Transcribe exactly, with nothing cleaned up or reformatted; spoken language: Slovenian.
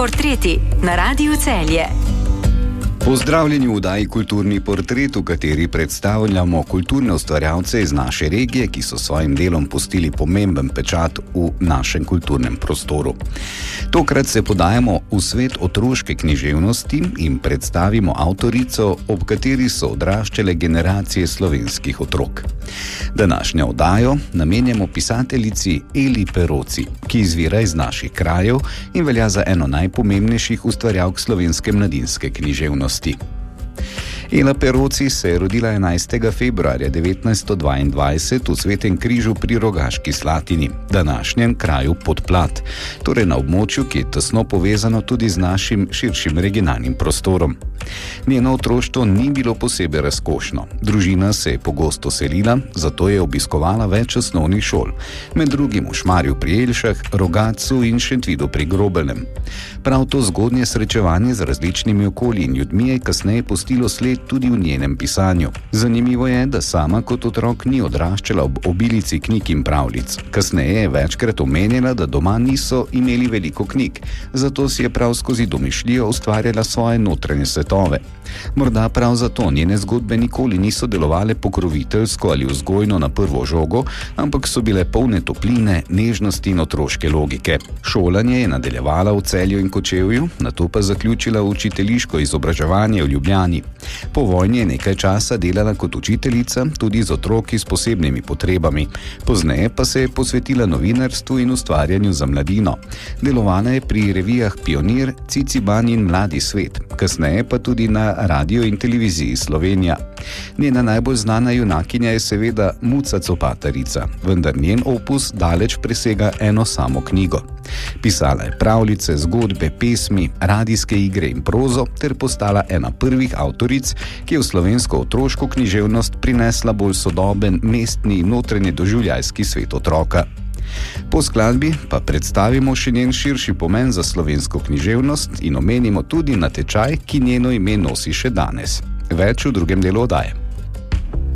portreti na Radiu Celje. Pozdravljeni v oddaji Kulturni portret, v kateri predstavljamo kulturne ustvarjalce iz naše regije, ki so svojim delom pustili pomemben pečat v našem kulturnem prostoru. Tokrat se podajamo v svet otroške književnosti in predstavimo avtorico, ob kateri so odraščale generacije slovenskih otrok. Današnjo oddajo namenjamo pisateljici Eli Peroci, ki izvira iz naših krajev in velja za eno najpomembnejših ustvarjalk slovenske mladinske književnosti. Ela Peroci se je rodila enajstega februarja devetnajststo dvaindvajset v Svetem Križu pri Rogaški Slatini, današnjem kraju Podplat, torej na območju, ki je tesno povezano tudi z našim širšim regionalnim prostorom. Njeno otroštvo ni bilo posebej razkošno. Družina se je pogosto selila, zato je obiskovala več osnovnih šol, med drugim v Šmarju pri Jelšah, Rogatcu in Šentvidu pri Grobelnem. Prav to zgodnje srečevanje z različnimi okolji in ljudmi je kasneje pustilo sled tudi v njenem pisanju. Zanimivo je, da sama kot otrok ni odraščala ob obilici knjig in pravljic. Kasneje je večkrat omenjala, da doma niso imeli veliko knjig, zato si je prav skozi domišljijo ustvarjala svoje notranje svetove. Morda prav zato njene zgodbe nikoli niso delovale pokroviteljsko ali vzgojno na prvo žogo, ampak so bile polne topline, nežnosti in otroške logike. Šolanje je nadaljevala v Celju in Kočevju, nato pa zaključila učiteljiško izobraževanje v Ljubljani. Po vojni je nekaj časa delala kot učiteljica, tudi z otroki s posebnimi potrebami. Pozneje pa se je posvetila novinarstvu in ustvarjanju za mladino. Delovala je pri revijah Pionir, Ciciban in Mladi svet, kasneje pa tudi na radio in televiziji Slovenija. Njena najbolj znana junakinja je seveda Muca Copatarica, vendar njen opus daleč presega eno samo knjigo. Pisala je pravljice, zgodbe, pesmi, radijske igre in prozo ter postala ena prvih avtoric, ki je v slovensko otroško književnost prinesla bolj sodoben mestni in notranji doživljajski svet otroka. Po skladbi pa predstavimo še njen širši pomen za slovensko književnost in omenimo tudi natečaj, ki njeno ime nosi še danes. Več v drugem delu oddaje.